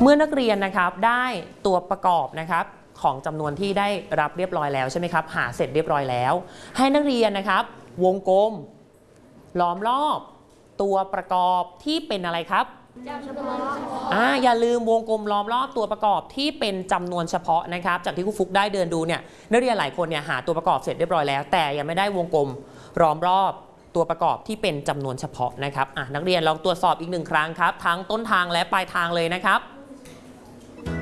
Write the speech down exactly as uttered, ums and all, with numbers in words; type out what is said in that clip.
เมื่อนักเรียนนะครับได้ตัวประกอบนะครับของจำนวนที่ได้รับเรียบร้อยแล้วใช่ไหมครับหาเสร็จเรียบร้อยแล้วให้นักเรียนนะครับวงกลมล้อมรอบตัวประกอบที่เป็นอะไรครับอ่าอย่าลืมวงกลมล้อมรอบตัวประกอบที่เป็นจำนวนเฉพาะนะครับจากที่ครูฟุกได้เดินดูเนี่ยนักเรียนหลายคนเนี่ยหาตัวประกอบเสร็จเรียบร้อยแล้วแต่ยังไม่ได้วงกลมล้อมรอบตัวประกอบที่เป็นจำนวนเฉพาะนะครับอ่ะนักเรียนลองตรวจสอบอีกหนึ่งครั้งครับทั้งต้นทางและปลายทางเลยนะครับ